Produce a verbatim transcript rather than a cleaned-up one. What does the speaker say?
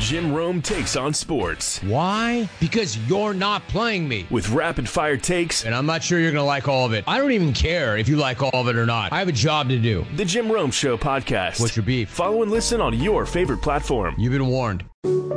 Jim Rome takes on sports. Why? Because you're not playing me. With rapid-fire takes. And I'm not sure you're going to like all of it. I don't even care if you like all of it or not. I have a job to do. The Jim Rome Show podcast. What's your beef? Follow and listen on your favorite platform. You've been warned.